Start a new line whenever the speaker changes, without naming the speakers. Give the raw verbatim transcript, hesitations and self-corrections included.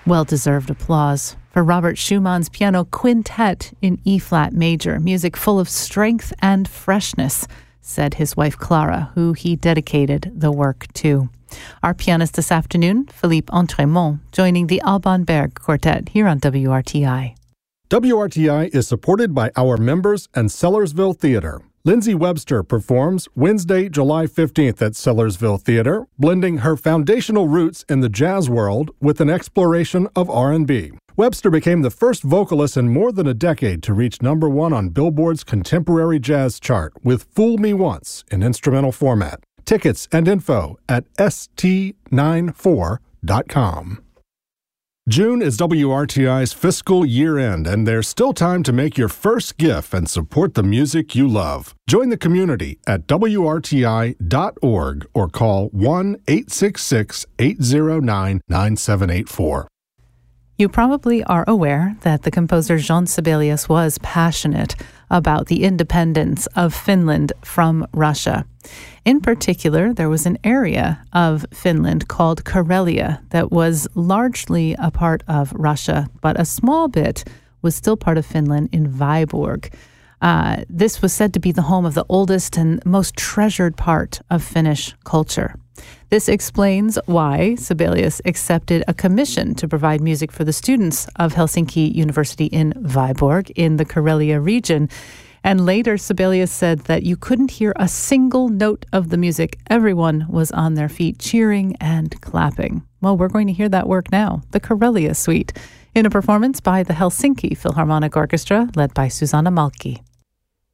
Well-deserved applause for Robert Schumann's piano quintet in E-flat major, music full of strength and freshness, said his wife Clara, who he dedicated the work to. Our pianist this afternoon, Philippe Entremont, joining the Alban Berg Quartet here on W R T I.
W R T I is supported by our members and Sellersville Theater. Lindsay Webster performs Wednesday, July fifteenth at Sellersville Theater, blending her foundational roots in the jazz world with an exploration of R and B. Webster became the first vocalist in more than a decade to reach number one on Billboard's Contemporary Jazz chart with Fool Me Once in instrumental format. Tickets and info at S T ninety-four dot com. June is W R T I's fiscal year-end, and there's still time to make your first gift and support the music you love. Join the community at W R T I dot org or call one eight six six, eight zero nine, nine seven eight four.
You probably are aware that the composer Jean Sibelius was passionate about the independence of Finland from Russia. In particular, there was an area of Finland called Karelia that was largely a part of Russia, but a small bit was still part of Finland in Viborg. Uh, this was said to be the home of the oldest and most treasured part of Finnish culture. This explains why Sibelius accepted a commission to provide music for the students of Helsinki University in Viborg in the Karelia region. And later, Sibelius said that you couldn't hear a single note of the music. Everyone was on their feet cheering and clapping. Well, we're going to hear that work now, the Karelia Suite, in a performance by the Helsinki Philharmonic Orchestra, led by Susanna Malki.